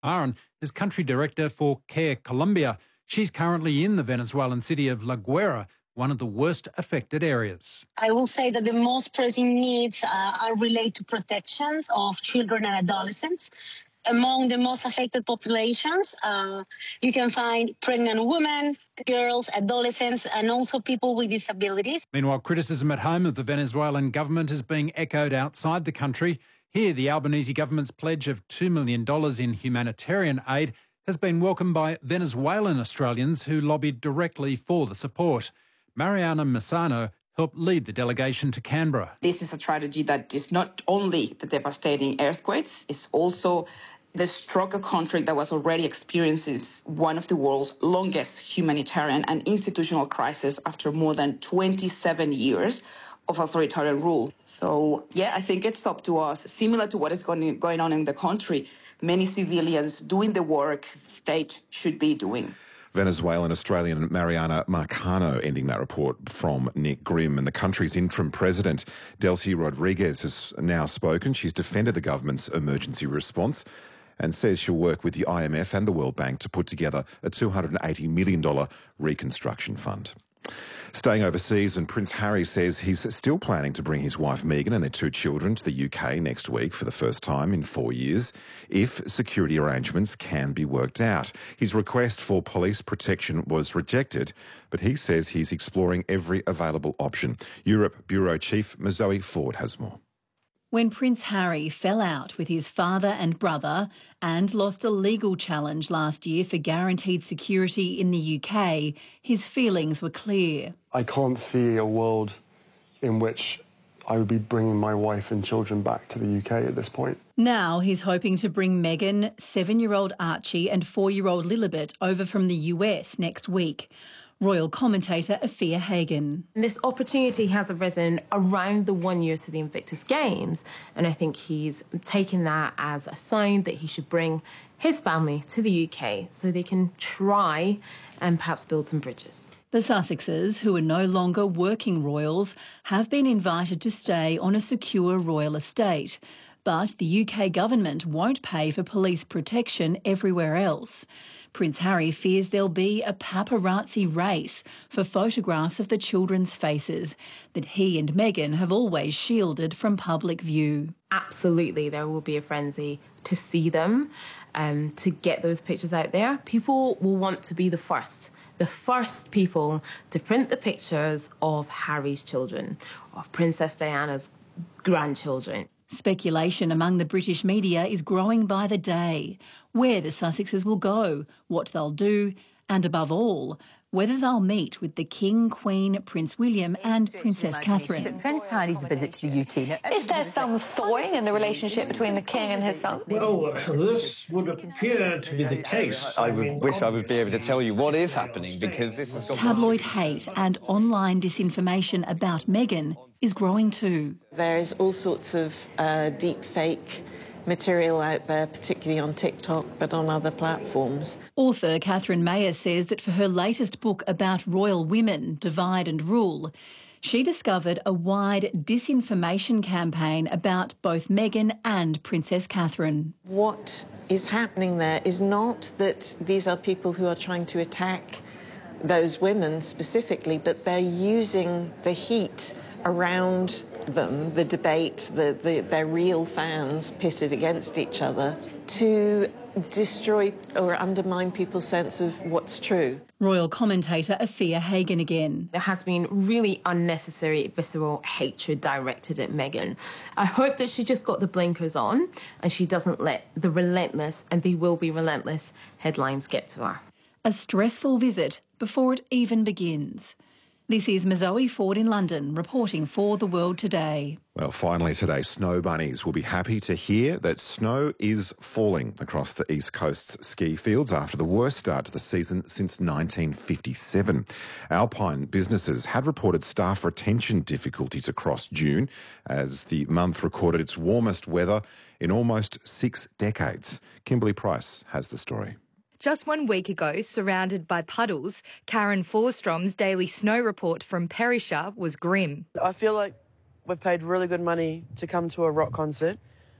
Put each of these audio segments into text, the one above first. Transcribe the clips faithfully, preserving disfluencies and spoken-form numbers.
Aaron is country director for Care Colombia. She's currently in the Venezuelan city of La Guaira, one of the worst affected areas. I will say that the most pressing needs uh, are related to protections of children and adolescents. Among the most affected populations, uh, you can find pregnant women, girls, adolescents, and also people with disabilities. Meanwhile, criticism at home of the Venezuelan government is being echoed outside the country. Here, the Albanese government's pledge of two million dollars in humanitarian aid has been welcomed by Venezuelan Australians who lobbied directly for the support. Mariana Massano helped lead the delegation to Canberra. This is a tragedy that is not only the devastating earthquakes, it's also the stroke of country that was already experiencing one of the world's longest humanitarian and institutional crises after more than twenty-seven years of authoritarian rule. So, yeah, I think it's up to us, similar to what is going, going on in the country. Many civilians doing the work the state should be doing. Venezuelan Australian Mariana Marcano ending that report from Nick Grimm. And the country's interim president, Delcy Rodriguez, has now spoken. She's defended the government's emergency response and says she'll work with the I M F and the World Bank to put together a two hundred eighty million dollars reconstruction fund. Staying overseas, and Prince Harry says he's still planning to bring his wife Meghan and their two children to the U K next week for the first time in four years, if security arrangements can be worked out. His request for police protection was rejected, but he says he's exploring every available option. Europe Bureau Chief Mazoe Ford has more. When Prince Harry fell out with his father and brother and lost a legal challenge last year for guaranteed security in the U K, his feelings were clear. I can't see a world in which I would be bringing my wife and children back to the U K at this point. Now he's hoping to bring Meghan, seven-year-old Archie and four-year-old Lilibet over from the U S next week. Royal commentator Afia Hagen. This opportunity has arisen around the one year to the Invictus Games, and I think he's taken that as a sign that he should bring his family to the U K so they can try and perhaps build some bridges. The Sussexes, who are no longer working royals, have been invited to stay on a secure royal estate. But the U K government won't pay for police protection everywhere else. Prince Harry fears there'll be a paparazzi race for photographs of the children's faces that he and Meghan have always shielded from public view. Absolutely, there will be a frenzy to see them, um, to get those pictures out there. People will want to be the first, the first people to print the pictures of Harry's children, of Princess Diana's grandchildren. Speculation among the British media is growing by the day. Where the Sussexes will go, what they'll do, and above all, whether they'll meet with the King, Queen, Prince William and Princess Catherine. Prince Harry's visit to the U K. Now, is there some thawing in the relationship between the King and his son? Well, this would appear to be the case. I would wish I would be able to tell you what is happening, because this has got... Tabloid hate and online disinformation about Meghan is growing too. There is all sorts of uh, deep fake material out there, particularly on TikTok, but on other platforms. Author Catherine Mayer says that for her latest book about royal women, Divide and Rule, she discovered a wide disinformation campaign about both Meghan and Princess Catherine. What is happening there is not that these are people who are trying to attack those women specifically, but they're using the heat around them, the debate, the, the, their real fans pitted against each other, to destroy or undermine people's sense of what's true. Royal commentator Afia Hagen again. There has been really unnecessary, visceral hatred directed at Meghan. I hope that she just got the blinkers on and she doesn't let the relentless, and they will be relentless, headlines get to her. A stressful visit before it even begins. This is Mazoe Ford in London, reporting for The World Today. Well, finally today, snow bunnies will be happy to hear that snow is falling across the East Coast's ski fields after the worst start to the season since nineteen fifty-seven. Alpine businesses have reported staff retention difficulties across June as the month recorded its warmest weather in almost six decades. Kimberly Price has the story. Just one week ago, surrounded by puddles, Karen Forstrom's daily snow report from Perisher was grim. I feel like we've paid really good money to come to a rock concert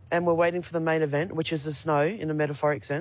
and we're waiting for the main event, which is the snow in a metaphoric sense.